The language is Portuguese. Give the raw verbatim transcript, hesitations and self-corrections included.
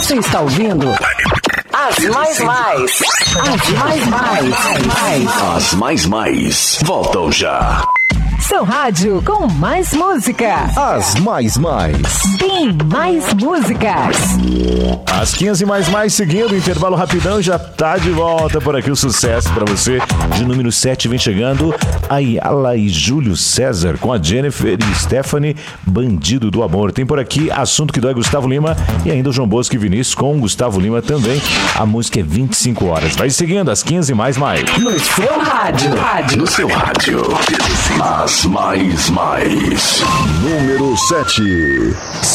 Você está ouvindo As Mais Mais. As Mais Mais. As Mais Mais. Voltam já. Seu rádio com mais música. As Mais Mais. Tem mais músicas. As quinze mais mais, seguindo o intervalo rapidão, já tá de volta por aqui o sucesso pra você. De número sete vem chegando a Yala e Júlio César com a Jennifer e Stephanie, Bandido do Amor. Tem por aqui Assunto que Dói, Gustavo Lima, e ainda o João Bosco e Vinícius com Gustavo Lima também. A música é vinte e cinco horas. Vai seguindo as quinze mais mais. No seu rádio. rádio. No seu rádio. As Mais Mais. Número sete.